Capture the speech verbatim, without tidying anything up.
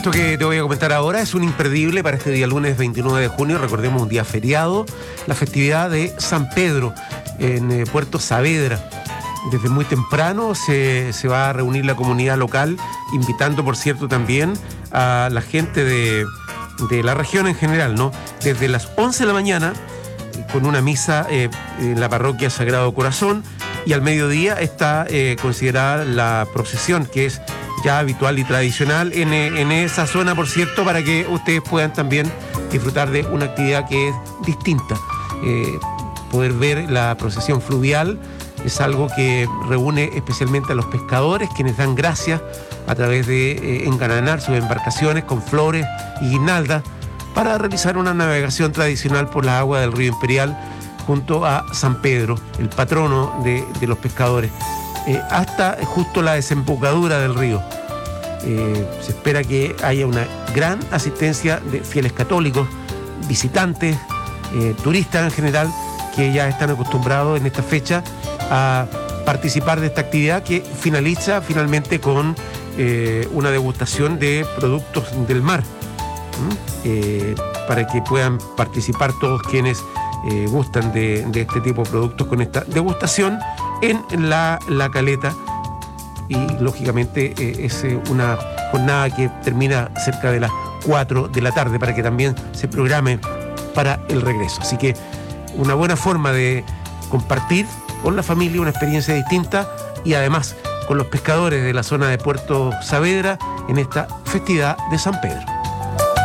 Esto que te voy a comentar ahora es un imperdible para este día lunes veintinueve de junio, recordemos un día feriado, la festividad de San Pedro en eh, Puerto Saavedra. Desde muy temprano se, se va a reunir la comunidad local, invitando, por cierto, también a la gente de, de la región en general, ¿no? Desde las once de la mañana, con una misa eh, en la parroquia Sagrado Corazón, y al mediodía está eh, considerada la procesión, que es ya habitual y tradicional en, en esa zona, por cierto, para que ustedes puedan también disfrutar de una actividad que es distinta. Eh, poder ver la procesión fluvial es algo que reúne especialmente a los pescadores, quienes dan gracias a través de eh, engalanar sus embarcaciones con flores y guirnaldas para realizar una navegación tradicional por las aguas del río Imperial junto a San Pedro, el patrono de, de los pescadores, eh, hasta justo la desembocadura del río. Eh, se espera que haya una gran asistencia de fieles católicos, visitantes, eh, turistas en general, que ya están acostumbrados en esta fecha a participar de esta actividad que finaliza finalmente con eh, una degustación de productos del mar, eh, para que puedan participar todos quienes eh, gustan de, de este tipo de productos con esta degustación en la, la caleta. Y lógicamente eh, es una jornada que termina cerca de las cuatro de la tarde para que también se programe para el regreso. Así que una buena forma de compartir con la familia una experiencia distinta y además con los pescadores de la zona de Puerto Saavedra en esta festividad de San Pedro.